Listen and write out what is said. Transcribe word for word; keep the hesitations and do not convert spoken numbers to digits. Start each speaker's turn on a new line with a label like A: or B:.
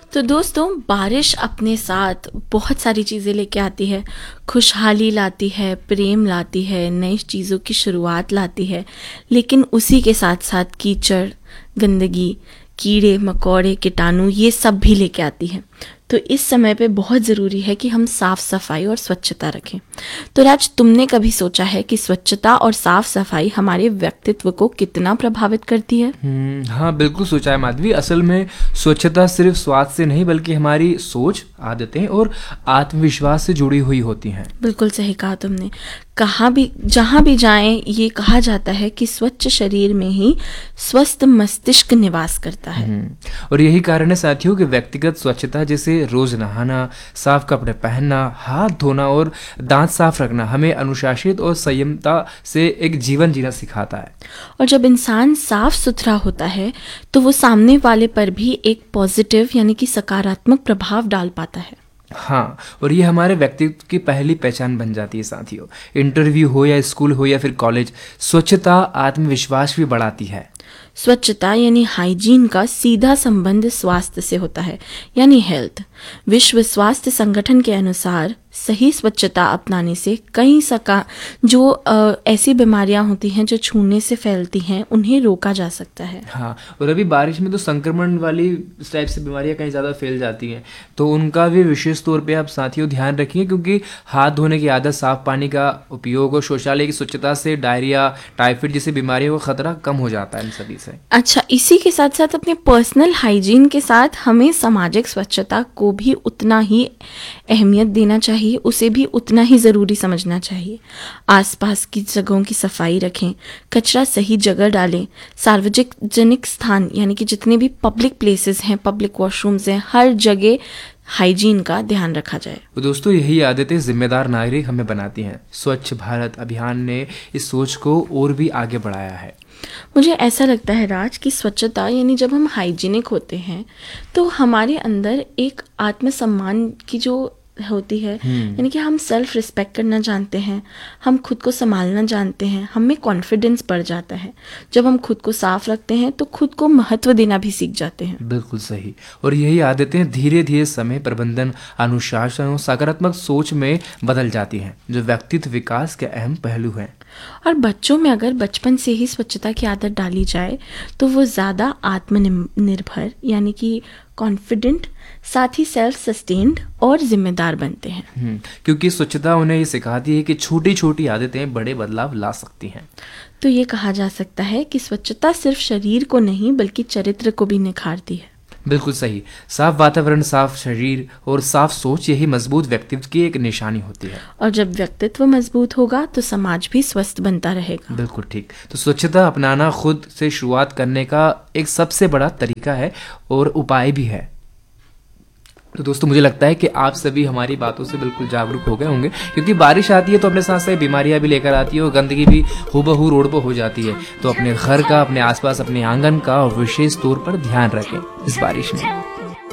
A: तो दोस्तों, बारिश अपने साथ बहुत सारी चीज़ें लेके आती है। खुशहाली लाती है, प्रेम लाती है, नई चीज़ों की शुरुआत लाती है, लेकिन उसी के साथ साथ कीचड़, गंदगी, कीड़े मकोड़े, कीटाणु, ये सब भी लेके आती है। तो इस समय पे बहुत ज़रूरी है कि हम साफ़ सफाई और स्वच्छता रखें। तो राज, तुमने कभी सोचा है कि स्वच्छता और साफ़ सफाई हमारे व्यक्तित्व को कितना प्रभावित करती है?
B: हाँ, बिल्कुल सोचा है माधवी। असल में स्वच्छता सिर्फ स्वास्थ्य से नहीं बल्कि हमारी सोच, आदतें और आत्मविश्वास से जुड़ी हुई होती हैं।
A: बिल्कुल सही कहा तुमने। कहाँ भी जहाँ भी जाएं, ये कहा जाता है कि स्वच्छ शरीर में ही स्वस्थ मस्तिष्क निवास करता है।
B: और यही कारण है साथियों कि व्यक्तिगत स्वच्छता जैसे रोज नहाना, साफ कपड़े पहनना, हाथ धोना और दांत साफ रखना हमें अनुशासित और संयमता से एक जीवन जीना सिखाता है।
A: और जब इंसान साफ सुथरा होता है तो वो सामने वाले पर भी एक पॉजिटिव यानी कि सकारात्मक प्रभाव डाल पाता है।
B: हाँ, और ये हमारे व्यक्तित्व की पहली पहचान बन जाती है साथियों। इंटरव्यू हो या स्कूल हो या फिर कॉलेज, स्वच्छता आत्मविश्वास भी बढ़ाती है।
A: स्वच्छता यानी हाइजीन का सीधा संबंध स्वास्थ्य से होता है, यानी हेल्थ। विश्व स्वास्थ्य संगठन के अनुसार सही स्वच्छता अपनाने से कई सका जो आ, ऐसी बीमारियां होती हैं जो छूने से फैलती हैं, उन्हें रोका जा सकता है।
B: हाँ, और अभी बारिश में तो संक्रमण वाली इस टाइप से बीमारियां कहीं ज़्यादा फैल जाती हैं, तो उनका भी विशेष तौर पे आप साथियों ध्यान रखिए, क्योंकि हाथ धोने की आदत, साफ पानी का उपयोग और शौचालय की स्वच्छता से डायरिया, टाइफाइड जैसी बीमारियों का खतरा कम हो जाता है इन सभी से।
A: अच्छा, इसी के साथ साथ अपने पर्सनल हाइजीन के साथ हमें सामाजिक स्वच्छता को भी उतना ही अहमियत देना चाहिए, उसे भी उतना ही ज़रूरी समझना चाहिए। आसपास की जगहों की सफाई रखें, कचरा सही जगह डालें, सार्वजनिक स्थान यानी कि जितने भी पब्लिक प्लेसेस हैं, पब्लिक वॉशरूम्स हैं, हर जगह हाइजीन का ध्यान रखा जाए।
B: तो दोस्तों, यही आदतें जिम्मेदार नागरिक हमें बनाती हैं। स्वच्छ भारत अभियान ने इस सोच को और भी आगे बढ़ाया है।
A: मुझे ऐसा लगता है राज कि स्वच्छता यानी जब हम हाइजीनिक होते हैं तो हमारे अंदर एक आत्मसम्मान की जो होती है, यानी कि हम सेल्फ रिस्पेक्ट करना जानते हैं, हम खुद को संभालना जानते हैं, हमें कॉन्फिडेंस बढ़ जाता है। जब हम खुद को साफ रखते हैं तो खुद को महत्व देना भी सीख जाते हैं।
B: बिल्कुल सही। और यही आदतें धीरे धीरे समय प्रबंधन, अनुशासन और सकारात्मक सोच में बदल जाती हैं, जो व्यक्तित्व विकास के अहम पहलू हैं।
A: और बच्चों में अगर बचपन से ही स्वच्छता की आदत डाली जाए तो वो ज़्यादा आत्मनिर्भर यानी कि कॉन्फिडेंट, साथ ही सेल्फ सस्टेन्ड और जिम्मेदार बनते हैं।
B: क्योंकि स्वच्छता उन्हें ये सिखाती है कि छोटी छोटी आदतें बड़े बदलाव ला सकती हैं।
A: तो ये कहा जा सकता है कि स्वच्छता सिर्फ शरीर को नहीं बल्कि चरित्र को भी निखारती है।
B: बिल्कुल सही। साफ वातावरण, साफ शरीर और साफ सोच, यही मजबूत व्यक्तित्व की एक निशानी होती है।
A: और जब व्यक्तित्व मजबूत होगा तो समाज भी स्वस्थ बनता रहेगा।
B: बिल्कुल ठीक। तो स्वच्छता अपनाना खुद से शुरुआत करने का एक सबसे बड़ा तरीका है और उपाय भी है। तो दोस्तों, मुझे लगता है कि आप सभी हमारी बातों से बिल्कुल जागरूक हो गए होंगे, क्योंकि बारिश आती है तो अपने साथ साथ बीमारियां भी लेकर आती है और गंदगी भी हूबहू रोड पर हो जाती है। तो अपने घर का, अपने आसपास, अपने आंगन का और विशेष तौर पर ध्यान रखें इस बारिश में।